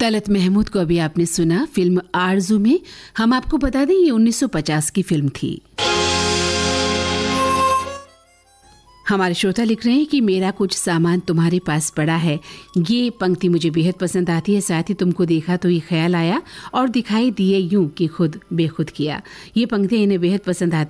तलत महमूद को अभी आपने सुना फिल्म आरज़ू में। हम आपको बता दें ये 1950 की फिल्म थी। हमारे श्रोता लिख रहे हैं कि मेरा कुछ सामान तुम्हारे पास पड़ा है। ये पंक्ति मुझे बेहद पसंद आती है। साथ ही तुमको देखा तो ये ख्याल आया और दिखाई दिए यूं कि खुद बेखुद किया। ये पंक्तियां इन्हें बेहद पसंद आती